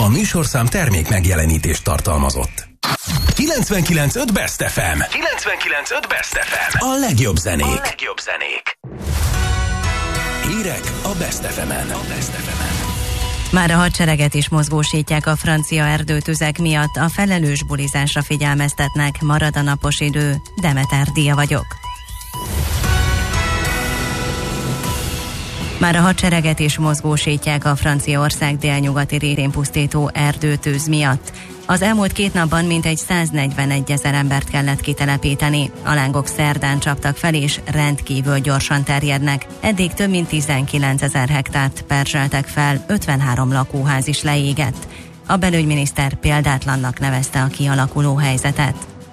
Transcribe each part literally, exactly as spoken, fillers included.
A műsorszám termék megjelenítést tartalmazott. kilencvenkilenc pont öt Best ef em. kilencvenkilenc pont öt Best ef em. A legjobb zenék. A legjobb zenék. Hírek a Best ef emen. A Best ef emen. Már a hadsereget is mozgósítják a francia erdőtüzek miatt, a felelős bulizásra figyelmeztetnek, marad a napos idő. Demeter Dia vagyok. Már a hadsereget is mozgósítják a Franciaország délnyugati részén pusztító erdőtűz miatt. Az elmúlt két napban mintegy száznegyvenegy ezer embert kellett kitelepíteni. A lángok szerdán csaptak fel és rendkívül gyorsan terjednek. Eddig több mint tizenkilencezer hektárt perzseltek fel, ötvenhárom lakóház is leégett. A belügyminiszter példátlannak nevezte a kialakuló helyzetet.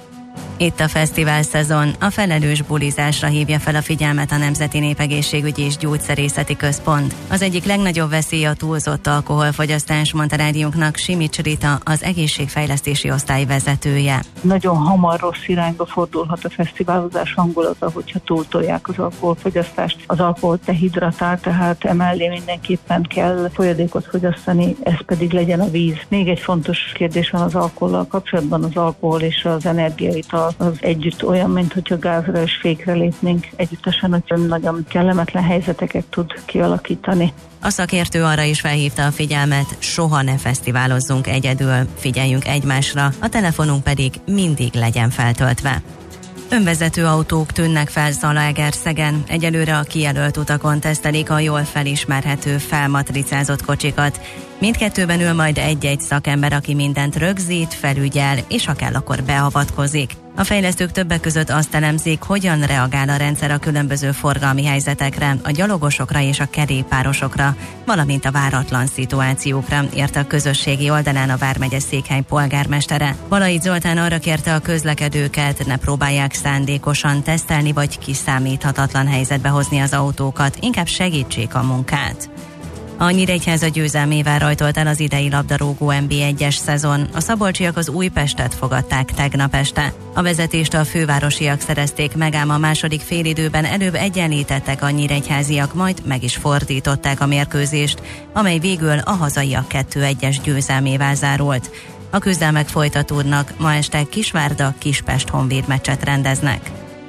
Itt a fesztivál szezon, a felelős bulizásra hívja fel a figyelmet a Nemzeti Népegészségügyi és Gyógyszerészeti Központ. Az egyik legnagyobb veszély a túlzott alkoholfogyasztás, mondta rádiónknak Simics Rita, az egészségfejlesztési osztály vezetője. Nagyon hamar rossz irányba fordulhat a fesztiválozás hangulata, hogyha túltolják az alkoholfogyasztást. Az alkohol dehidratál, tehát emellé mindenképpen kell folyadékot fogyasztani, ez pedig legyen a víz. Még egy fontos kérdés van az alkohollal kapcsolatban, az alkohol és az energiaital az együtt olyan, mint hogyha gázra és fékre lépnénk együttesen, hogy nagyon kellemetlen helyzeteket tud kialakítani. A szakértő arra is felhívta a figyelmet, soha ne fesztiválozzunk egyedül, figyeljünk egymásra, a telefonunk pedig mindig legyen feltöltve. Önvezető autók tűnnek fel Zalaegerszegen, egyelőre a kijelölt utakon tesztelik a jól felismerhető, felmatricázott kocsikat. Mindkettőben ül majd egy-egy szakember, aki mindent rögzít, felügyel, és ha kell, akkor beavatkozik. A fejlesztők többek között azt elemzik, hogyan reagál a rendszer a különböző forgalmi helyzetekre, a gyalogosokra és a kerékpárosokra, valamint a váratlan szituációkra, írta a közösségi oldalán a vármegye Székhely polgármestere. Balai Zoltán arra kérte a közlekedőket, ne próbálják szándékosan tesztelni vagy kiszámíthatatlan helyzetbe hozni az autókat, inkább segítsék a munkát. A Nyíregyháza győzelmével rajtolt el az idei labdarúgó en bé egyes szezon. A szabolcsiak az Újpestet fogadták tegnap este. A vezetést a fővárosiak szerezték meg, ám a második félidőben előbb egyenlítettek a nyíregyháziak, majd meg is fordították a mérkőzést, amely végül a hazaiak kettő egyes győzelmével zárult. A küzdelmek folytatódnak, ma este Kisvárda Kispest Honvéd meccset rendeznek.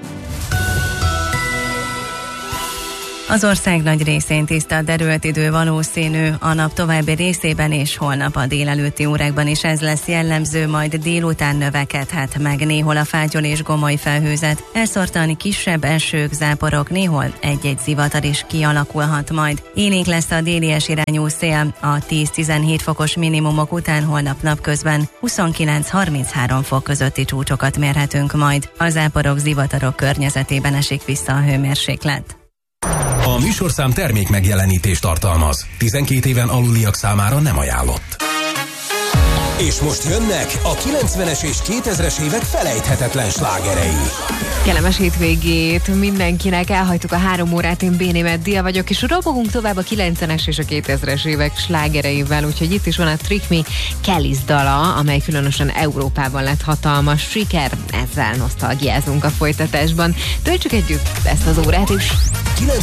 Az ország nagy részén tiszta, derült idő valószínű, a nap további részében és holnap a délelőtti órákban is ez lesz jellemző, majd délután növekedhet meg néhol a fátyol és gomoly felhőzet. Elszórtan kisebb esők, záporok, néhol egy-egy zivatar is kialakulhat majd. Élénk lesz a délies irányú szél, a tíz-tizenhét fokos minimumok után holnap napközben huszonkilenc-harminchárom fok közötti csúcsokat mérhetünk majd. A záporok, zivatarok környezetében esik vissza a hőmérséklet. A műsorszám termék megjelenítést tartalmaz. tizenkét éven aluliak számára nem ajánlott. És most jönnek a kilencvenes és kétezres évek felejthetetlen slágerei. Kellemes hétvégét mindenkinek, elhagytuk a három órát, én Bénémet Dia vagyok, és robogunk tovább a kilencvenes és a kétezres évek slágereivel, úgyhogy itt is van a Trick Me Kelly's dala, amely különösen Európában lett hatalmas siker, ezzel nosztalgiázunk a folytatásban. Töltsük együtt ezt az órát is!